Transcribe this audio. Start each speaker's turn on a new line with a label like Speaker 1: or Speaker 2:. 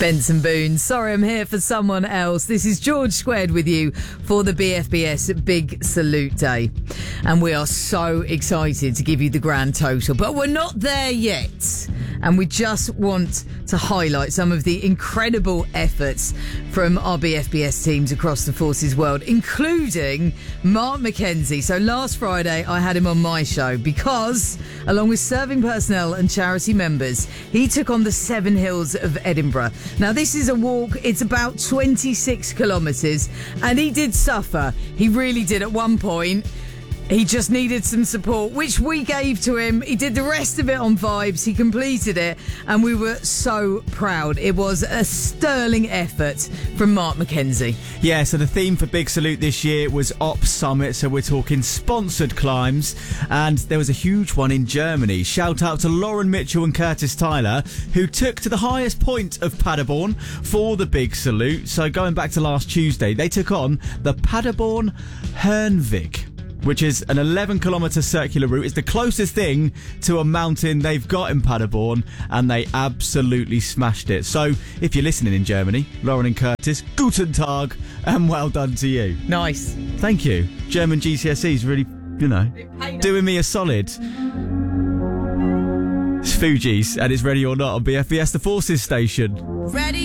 Speaker 1: Benson Boone. Sorry, I'm here for someone else. This is George Squared with you for the BFBS Big Salute Day. And we are so excited to give you the grand total, but we're not there yet. And we just want to highlight some of the incredible efforts from our BFBS teams across the Forces world, including Mark McKenzie. So last Friday, I had him on my show because, along with serving personnel and charity members, he took on the Seven Hills of Edinburgh. Now, this is a walk. It's about 26 kilometres, and he did suffer. He really did at one point. He just needed some support, which we gave to him. He did the rest of it on vibes. He completed it, and we were so proud. It was a sterling effort from Mark McKenzie.
Speaker 2: Yeah, so the theme for Big Salute this year was Ops Summit, so we're talking sponsored climbs, and there was a huge one in Germany. Shout out to Lauren Mitchell and Curtis Tyler, who took to the highest point of Paderborn for the Big Salute. So going back to last Tuesday, they took on the Paderborn Hernvik, which is an 11-kilometre circular route. It's the closest thing to a mountain they've got in Paderborn, and they absolutely smashed it. So, if you're listening in Germany, Lauren and Curtis, guten Tag, and well done to you.
Speaker 1: Nice.
Speaker 2: Thank you. German GCSE's really, doing me a solid. It's Fugees, and it's Ready or Not on BFBS, the Forces station.
Speaker 1: Ready.